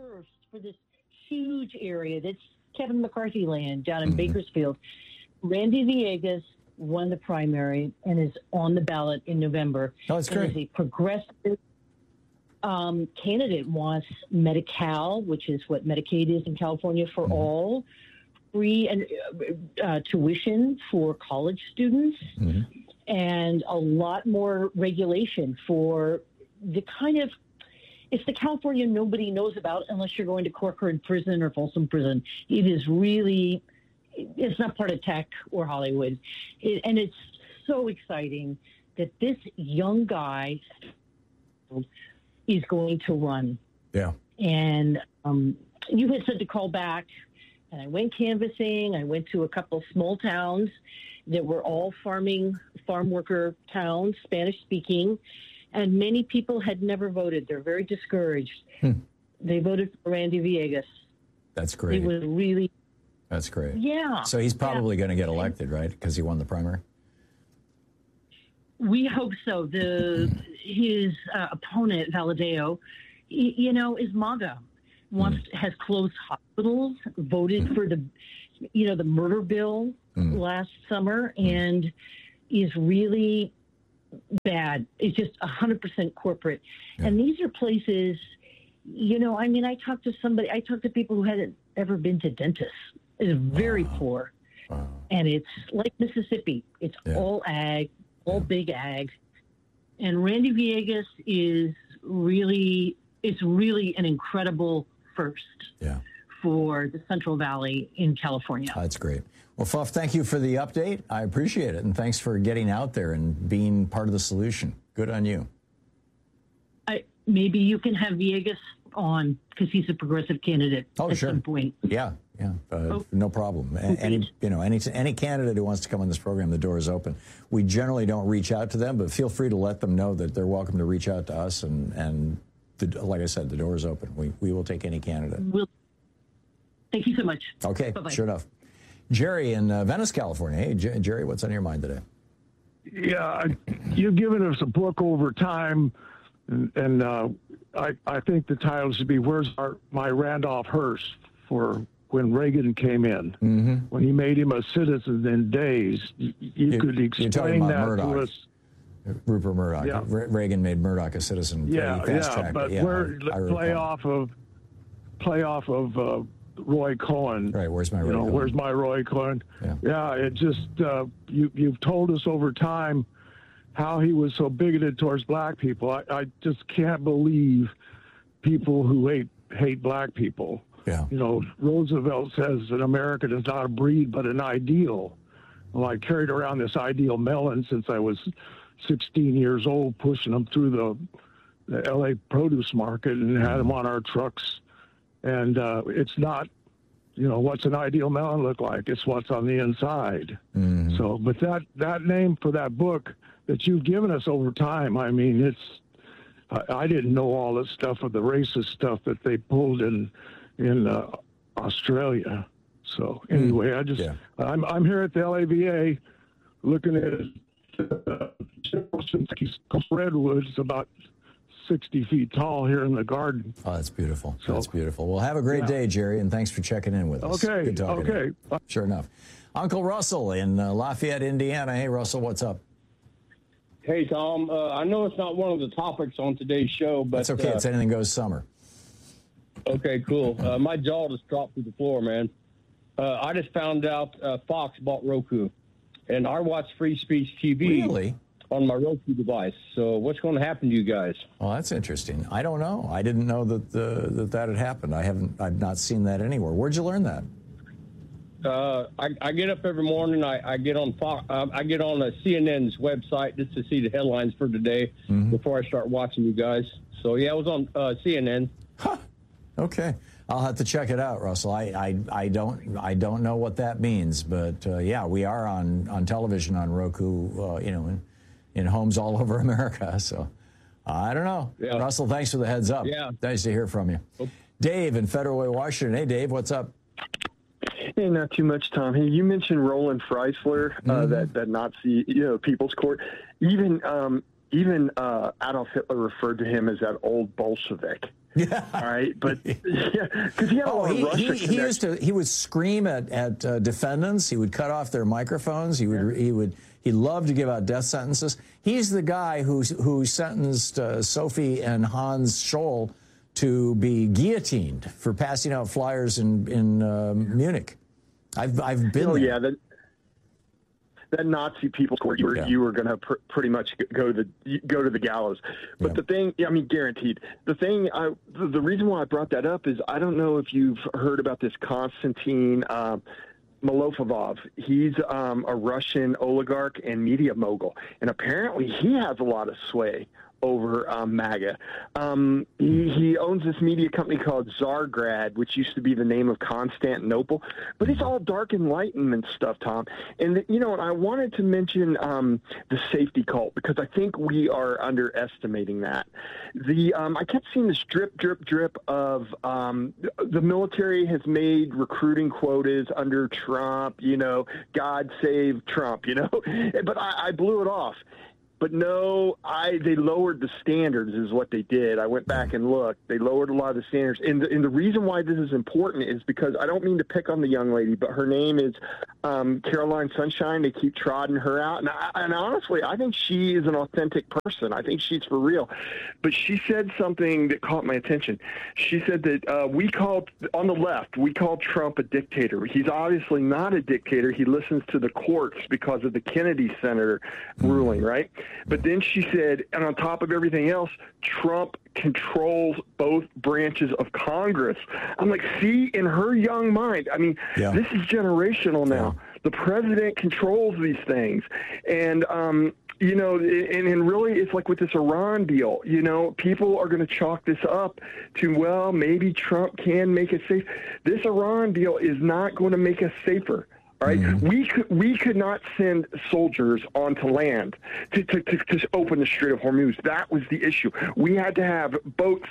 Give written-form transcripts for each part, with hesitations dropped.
first for this huge area that's Kevin McCarthy land down in Mm-hmm. Bakersfield. Randy Villegas won the primary and is on the ballot in November. Oh, that's great. Is a progressive candidate, wants Medi-Cal, which is what Medicaid is in California for all, free and tuition for college students, and a lot more regulation for the kind of, it's the California nobody knows about unless you're going to Corcoran Prison or Folsom Prison. It is really, it's not part of tech or Hollywood. And it's so exciting that this young guy is going to run. Yeah. And you had said to call back, and I went canvassing. I went to a couple small towns that were all farm worker towns, Spanish speaking, and many people had never voted. They're very discouraged. They voted for Randy Villegas. That's great. It was really... That's great. Yeah. So he's probably going to get elected, right? Because he won the primary? We hope so. His opponent, Valadeo, is MAGA. Has closed hospitals, voted for the murder bill last summer, and is really bad. It's just 100% corporate. Yeah. And these are places, I talked to people who hadn't ever been to dentists. It's very poor. Wow. And it's like Mississippi. It's all ag, all big ag. And Randy Villegas is really an incredible first for the Central Valley in California. That's great. Well, Fuff, thank you for the update. I appreciate it. And thanks for getting out there and being part of the solution. Good on you. Maybe you can have Villegas on because he's a progressive candidate at some point. Yeah. No problem. Any candidate who wants to come on this program, the door is open. We generally don't reach out to them, but feel free to let them know that they're welcome to reach out to us. And like I said, the door is open. We will take any candidate. Thank you so much. Okay, Bye-bye. Sure enough. Jerry in Venice, California. Hey, Jerry, what's on your mind today? Yeah, you've given us a book over time, and I think the title should be "Where's My Randolph Hearst?" for when Reagan came in, when he made him a citizen in days. You could explain that Murdoch. to us. Rupert Murdoch. Yeah. Reagan made Murdoch a citizen. But play off of Roy Cohn. Right. Where's my Roy Cohn? Where's my Roy Cohn? Yeah. It just you've told us over time how he was so bigoted towards black people. I just can't believe people who hate black people. Yeah. Roosevelt says an American is not a breed but an ideal. Well, I carried around this ideal melon since I was 16 years old, pushing them through the LA produce market and had them on our trucks. And it's not, what's an ideal melon look like? It's what's on the inside. So, but that name for that book that you've given us over time, I mean, I didn't know all this stuff of the racist stuff that they pulled in Australia. So anyway, I'm here at the LAVA looking at redwoods about 60 feet tall here in the garden. Oh, that's beautiful. That's beautiful. Well, have a great day, Jerry, and thanks for checking in with us. Okay. Good talking to you. Sure enough. Uncle Russell in Lafayette, Indiana. Hey, Russell, what's up? Hey, Tom. I know it's not one of the topics on today's show, but... That's okay. It's Anything Goes Summer. Okay, cool. My jaw just dropped to the floor, man. I just found out Fox bought Roku, and I watch Free Speech TV on my Roku device. So what's going to happen to you guys? Well, that's interesting. I don't know. I didn't know that that had happened. I've not seen that anywhere. Where'd you learn that? I get up every morning. I get on Fox. I get on CNN's website just to see the headlines for today before I start watching you guys. So yeah, I was on CNN. Huh. Okay, I'll have to check it out, Russell. I don't know what that means, but yeah, we are on television on Roku, in homes all over America. So I don't know. Yeah. Russell, thanks for the heads up. Yeah, nice to hear from you. Okay. Dave in Federal Way, Washington. Hey, Dave, what's up? Hey, not too much, Tom. Hey, you mentioned Roland Freisler, that Nazi, People's Court. Even Adolf Hitler referred to him as that old Bolshevik. Yeah. All right, but because he had a lot of Russia connections. He would scream at defendants. He would cut off their microphones. He loved to give out death sentences. He's the guy who sentenced Sophie and Hans Scholl to be guillotined for passing out flyers in Munich. I've been there. Yeah, that Nazi People's Court, you were going to pretty much go to the gallows. But the thing, I mean, guaranteed. The thing, the reason why I brought that up is I don't know if you've heard about this Konstantin Malofev. He's a Russian oligarch and media mogul, and apparently he has a lot of sway over MAGA. He owns this media company called Tsargrad, which used to be the name of Constantinople, but it's all dark enlightenment stuff, Tom. And, and I wanted to mention the safety cult, because I think we are underestimating that. I kept seeing this drip of the military has made recruiting quotas under Trump, God save Trump, but I blew it off. But no, they lowered the standards is what they did. I went back and looked. They lowered a lot of the standards. And the reason why this is important is because I don't mean to pick on the young lady, but her name is Caroline Sunshine. They keep trotting her out. And honestly, I think she is an authentic person. I think she's for real. But she said something that caught my attention. She said that on the left, we call Trump a dictator. He's obviously not a dictator. He listens to the courts because of the Kennedy Center ruling, right? But then she said, and on top of everything else, Trump controls both branches of Congress. I'm like, see, in her young mind, I mean, this is generational now. Yeah. The president controls these things. And, and really it's like with this Iran deal, people are going to chalk this up to, well, maybe Trump can make it safe. This Iran deal is not going to make us safer. All right, we could not send soldiers onto land to open the Strait of Hormuz. That was the issue. We had to have boats,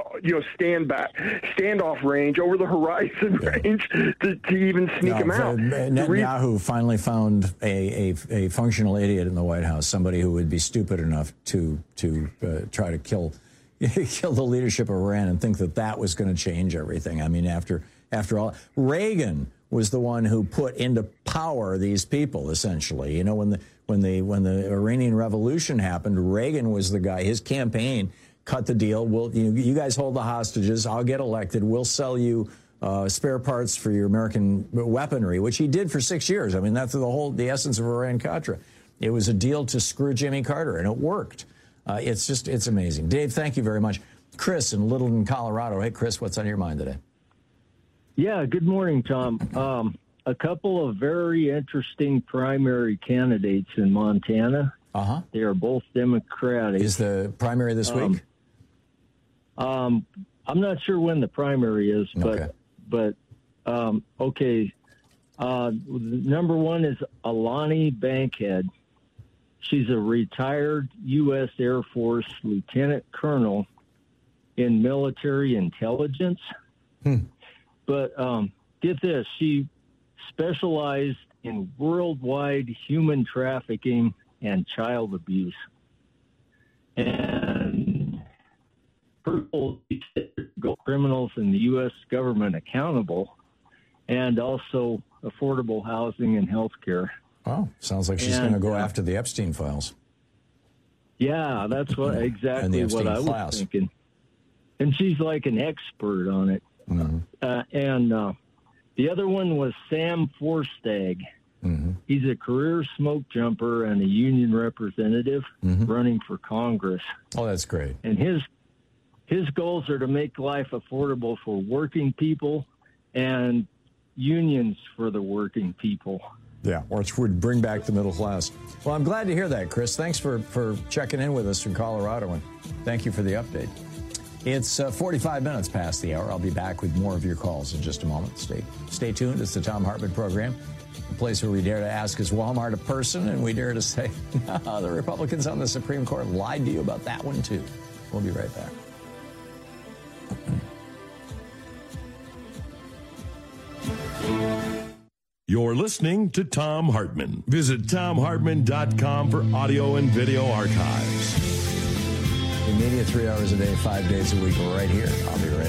standoff range over the horizon range to even sneak them out. Netanyahu finally found a functional idiot in the White House, somebody who would be stupid enough to try to kill the leadership of Iran and think that was going to change everything. I mean, after all, Reagan was the one who put into power these people, essentially. When the Iranian Revolution happened, Reagan was the guy. His campaign cut the deal. You guys hold the hostages. I'll get elected. We'll sell you spare parts for your American weaponry, which he did for 6 years. I mean, that's the essence of Iran-Contra. It was a deal to screw Jimmy Carter, and it worked. It's amazing. Dave, thank you very much. Chris in Littleton, Colorado. Hey, Chris, what's on your mind today? Yeah, good morning, Tom. A couple of very interesting primary candidates in Montana. Uh-huh. They are both Democratic. Is the primary this week? I'm not sure when the primary is, but okay. Number one is Alani Bankhead. She's a retired U.S. Air Force lieutenant colonel in military intelligence. But get this, she specialized in worldwide human trafficking and child abuse. And her goal is to hold criminals in the U.S. government accountable, and also affordable housing and health care. Oh, sounds like she's going to go after the Epstein files. Yeah, that's exactly what I was thinking. And she's like an expert on it. Mm-hmm. And the other one was Sam Forstag. Mm-hmm. He's a career smoke jumper and a union representative running for Congress. Oh, that's great. And his goals are to make life affordable for working people and unions for the working people. Yeah, which would bring back the middle class. Well, I'm glad to hear that, Chris. Thanks for checking in with us from Colorado, and thank you for the update. It's 45 minutes past the hour. I'll be back with more of your calls in just a moment. Stay tuned. It's the Thom Hartmann Program, a place where we dare to ask, is Walmart a person? And we dare to say, no, the Republicans on the Supreme Court lied to you about that one, too. We'll be right back. You're listening to Thom Hartmann. Visit ThomHartmann.com for audio and video archives. The Media, 3 hours a day, 5 days a week, right here. I'll be right back.